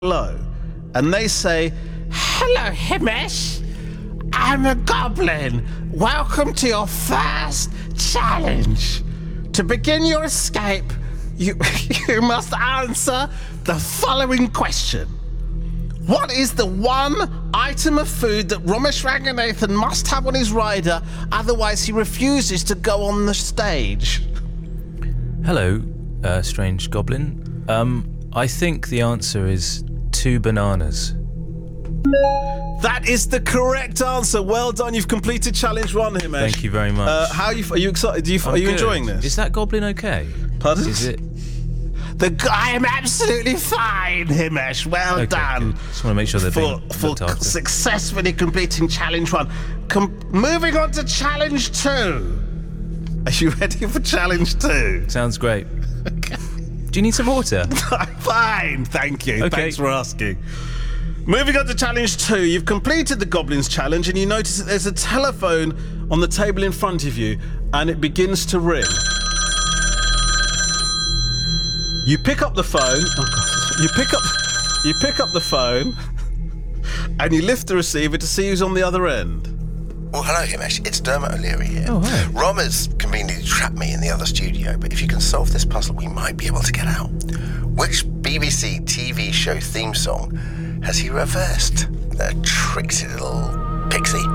hello, and they say, "Hello, Himesh. I'm a goblin. Welcome to your first challenge. To begin your escape, you must answer the following question. What is the one item of food that Ramesh Ranganathan must have on his rider, otherwise he refuses to go on the stage?" Hello, strange goblin. I think the answer is 2 bananas. That is the correct answer. Well done. You've completed challenge 1, Himesh. Thank you very much. How are you excited? Are you enjoying this? Is that goblin okay? Pardon? Is it? I am absolutely fine, Himesh. Well done. Good. Just want to make sure they're being looked after. Successfully completing challenge 1. Moving on to challenge 2. Are you ready for challenge 2? Sounds great. Do you need some water? I'm fine, thank you. Okay. Thanks for asking. Moving on to challenge 2. You've completed the Goblins challenge and you notice that there's a telephone on the table in front of you and it begins to ring. You pick up the phone. Oh God. You pick up the phone and you lift the receiver to see who's on the other end. Well, hello, Himesh. It's Dermot O'Leary here. Oh, hi. Rom has conveniently trapped me in the other studio, but if you can solve this puzzle, we might be able to get out. Which BBC TV show theme song has he reversed? The tricksy little pixie.